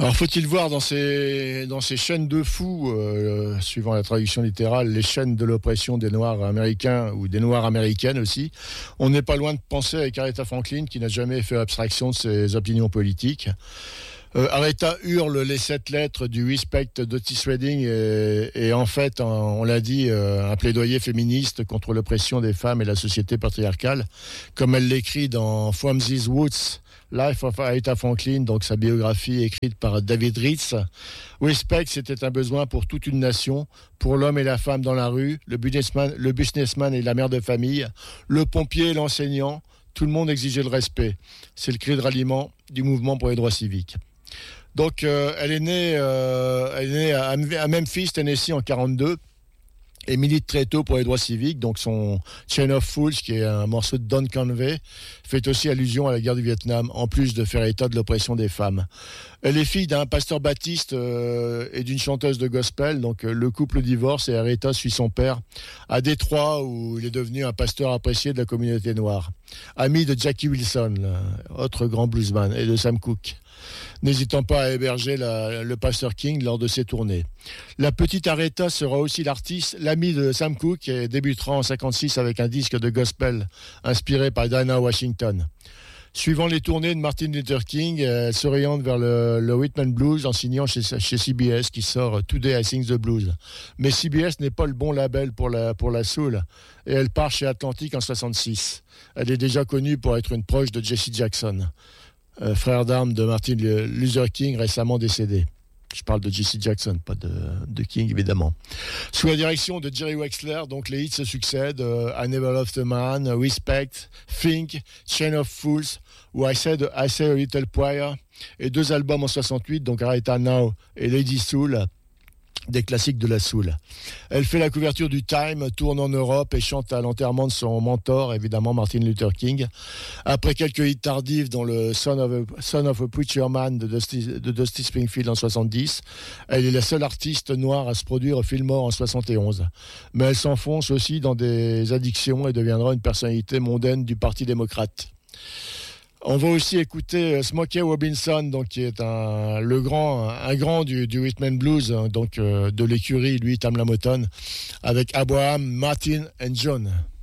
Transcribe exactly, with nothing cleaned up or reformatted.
Alors faut-il voir dans ces, dans ces chaînes de fous, euh, suivant la traduction littérale, les chaînes de l'oppression des Noirs américains ou des Noirs américaines aussi. On n'est pas loin de penser avec Aretha Franklin qui n'a jamais fait abstraction de ses opinions politiques. Euh, Aretha hurle les sept lettres du Respect d'Otis Redding et, et en fait, on l'a dit, euh, un plaidoyer féministe contre l'oppression des femmes et la société patriarcale, comme elle l'écrit dans From These Woods, Life of Aretha Franklin, donc sa biographie écrite par David Ritz. Respect, c'était un besoin pour toute une nation, pour l'homme et la femme dans la rue, le businessman, le businessman et la mère de famille, le pompier et l'enseignant. Tout le monde exigeait le respect. C'est le cri de ralliement du mouvement pour les droits civiques. Donc, euh, elle est née, euh, elle est née à, à Memphis, Tennessee, en quarante-deux, et milite très tôt pour les droits civiques. Donc, son Chain of Fools, qui est un morceau de Don Conway, fait aussi allusion à la guerre du Vietnam, en plus de faire état de l'oppression des femmes. Elle est fille d'un pasteur baptiste euh, et d'une chanteuse de gospel. Donc, euh, le couple divorce et Aretha suit son père à Détroit, où il est devenu un pasteur apprécié de la communauté noire. Ami de Jackie Wilson, autre grand bluesman, et de Sam Cooke, n'hésitant pas à héberger la, le pasteur King lors de ses tournées. La petite Aretha sera aussi l'artiste, l'amie de Sam Cooke, et débutera en cinquante-six avec un disque de gospel inspiré par Dinah Washington. Suivant les tournées de Martin Luther King, elle s'oriente vers le, le rhythm and blues en signant chez, chez C B S qui sort Today I Sing the Blues. Mais C B S n'est pas le bon label pour la, pour la soul et elle part chez Atlantic en soixante-six. Elle est déjà connue pour être une proche de Jesse Jackson, euh, frère d'armes de Martin Luther King récemment décédé. Je parle de Jesse Jackson, pas de, de King, évidemment. Sous la direction de Jerry Wexler, donc les hits se succèdent. Euh, I Never Loved a Man, Respect, Think, Chain of Fools, ou I Said, I Say a Little Prayer, et deux albums en soixante-huit, donc Aretha Now et Lady Soul, des classiques de la soul. Elle fait la couverture du Time, tourne en Europe et chante à l'enterrement de son mentor, évidemment Martin Luther King. Après quelques hits tardifs, dont le Son of a, Son of a Preacher Man de Dusty, de Dusty Springfield en soixante-dix, elle est la seule artiste noire à se produire au Fillmore en soixante et onze. Mais elle s'enfonce aussi dans des addictions et deviendra une personnalité mondaine du Parti démocrate. On va aussi écouter Smokey Robinson, donc qui est un le grand un grand du, du rhythm and blues, donc euh, de l'écurie lui Tam La Motown, avec Abraham, Martin and John.